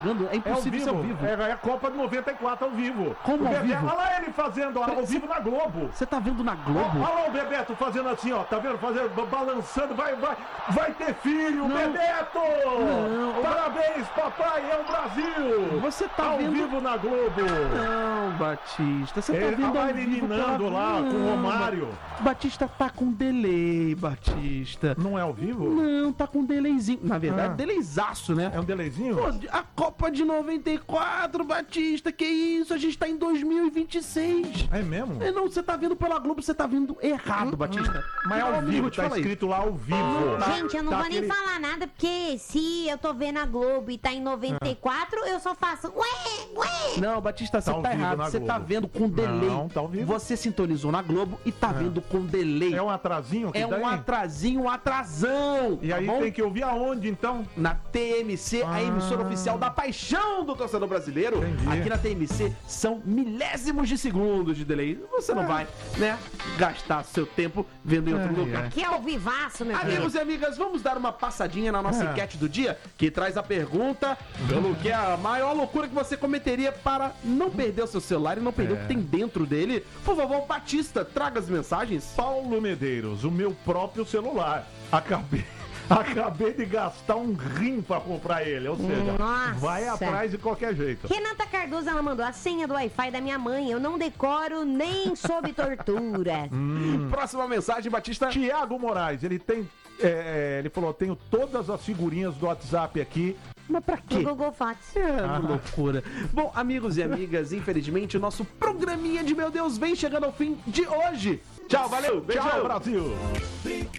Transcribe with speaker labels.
Speaker 1: É impossível ser ao vivo.
Speaker 2: É a Copa de 94 ao vivo.
Speaker 1: Como ao vivo?
Speaker 2: Olha lá ele fazendo ao vivo na Globo.
Speaker 1: Você tá vendo na Globo?
Speaker 2: Olha lá o Bebeto fazendo assim, ó. Tá vendo? Balançando. Vai ter filho, não. Bebeto! Não. Parabéns, papai, é o Brasil!
Speaker 1: Você tá
Speaker 2: ao
Speaker 1: vendo...
Speaker 2: vivo na Globo.
Speaker 1: Não, Batista. Você tá
Speaker 2: ele
Speaker 1: vendo
Speaker 2: tá
Speaker 1: ao vivo
Speaker 2: eliminando lá com o Romário.
Speaker 1: Batista tá com delay, Batista.
Speaker 2: Não é ao vivo?
Speaker 1: Não, tá com delayzinho. Na verdade, delayzaço, né?
Speaker 2: É um delayzinho?
Speaker 1: Pô, a Copa de 94, Batista, que isso? A gente tá em 2026.
Speaker 2: É mesmo?
Speaker 1: Não, você tá vendo pela Globo, você tá vendo errado, Batista.
Speaker 2: Mas é ao vivo, tá escrito lá ao vivo.
Speaker 3: Gente, eu não vou nem falar nada, porque se eu tô vendo a Globo e tá em 94, eu só faço ué.
Speaker 1: Não, Batista, você tá errado. Você tá vendo com delay.
Speaker 2: Não, tá ao vivo.
Speaker 1: Você sintonizou na Globo e tá vendo com delay.
Speaker 2: É um atrasinho que
Speaker 1: é um atrasinho, um atrasão.
Speaker 2: E aí tem que ouvir aonde, então?
Speaker 1: Na TMC, a emissora oficial da paixão do torcedor brasileiro.
Speaker 2: Entendi.
Speaker 1: Aqui na TMC são milésimos de segundos de delay. Você não vai, né, gastar seu tempo vendo em outro lugar.
Speaker 3: Aqui é o vivaço, meu filho.
Speaker 1: Amigos e amigas, vamos dar uma passadinha na nossa enquete do dia, que traz a pergunta pelo que é a maior loucura que você cometeria para não perder o seu celular e não perder o que tem dentro dele. Por favor, Batista, traga as mensagens.
Speaker 2: Paulo Medeiros, o meu próprio celular. Acabei de gastar um rim pra comprar ele, ou seja, vai atrás de qualquer jeito.
Speaker 3: Renata Cardoso, ela mandou a senha do Wi-Fi da minha mãe, eu não decoro nem sob tortura.
Speaker 1: Próxima mensagem, Batista.
Speaker 2: Tiago Moraes, ele tem, ele falou, tenho todas as figurinhas do WhatsApp aqui.
Speaker 1: Mas pra quê?
Speaker 3: Google Fotos.
Speaker 1: Loucura. Bom, amigos e amigas, infelizmente o nosso programinha de Meu Deus vem chegando ao fim de hoje. Tchau, valeu. Beijão.
Speaker 2: Tchau, Brasil.